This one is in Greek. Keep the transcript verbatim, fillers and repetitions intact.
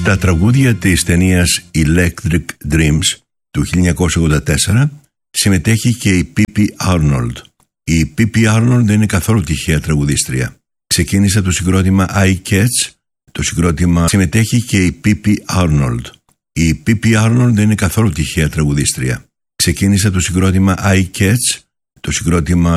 Στα τραγούδια της ταινίας Electric Dreams του χίλια εννιακόσια ογδόντα τέσσερα συμμετέχει και η Πίπι Άρνολντ. Η Πίπι Άρνολντ δεν είναι καθόλου τυχαία τραγουδίστρια. Ξεκίνησε το συγκρότημα I Catch, το συγκρότημα συμμετέχει και η Πίπι Άρνολντ. Η Πίπι Άρνολντ δεν είναι καθόλου τυχαία τραγουδίστρια. Ξεκίνησε το συγκρότημα I Catch, το συγκρότημα